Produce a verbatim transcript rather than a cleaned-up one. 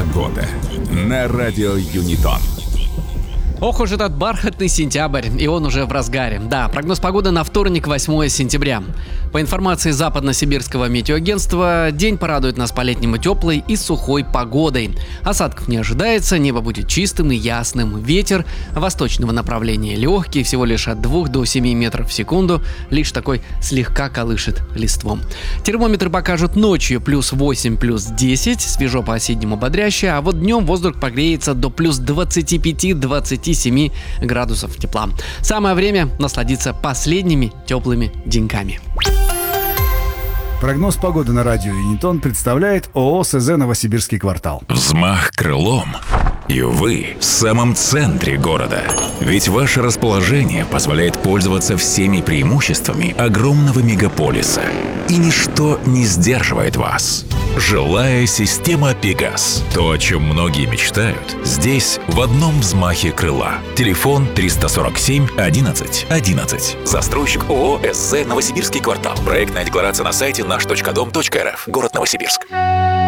Погода на радио Юнитон. Ох уж этот бархатный сентябрь, и он уже в разгаре. Да, прогноз погоды на вторник, восьмое сентября. По информации Западно-Сибирского метеоагентства, день порадует нас по-летнему теплой и сухой погодой. Осадков не ожидается, небо будет чистым и ясным. Ветер восточного направления легкий, всего лишь от двух до семи метров в секунду, лишь такой слегка колышет лиством. Термометры покажут ночью плюс восемь, плюс десять, свежо по-осеннему бодряще, а вот днем воздух прогреется до плюс двадцати пяти - двадцати семи градусов тепла. Самое время насладиться последними теплыми деньками. Прогноз погоды на радио Юнитон представляет ООО СЗ «Новосибирский квартал». Взмах крылом, и вы в самом центре города. Ведь ваше расположение позволяет пользоваться всеми преимуществами огромного мегаполиса. И ничто не сдерживает вас. Жилая система «Пегас». То, о чем многие мечтают, здесь в одном взмахе крыла. Телефон триста сорок семь одиннадцать одиннадцать. Застройщик ООО СЗ «Новосибирский квартал». Проектная декларация на сайте наш точка дом точка рф. Город Новосибирск.